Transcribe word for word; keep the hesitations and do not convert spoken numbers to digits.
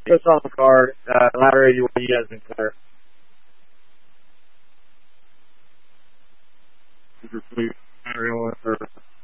Go on the card. Uh, ladder eighty-one, you guys been clear. Super fleet. Ladder eighty-one for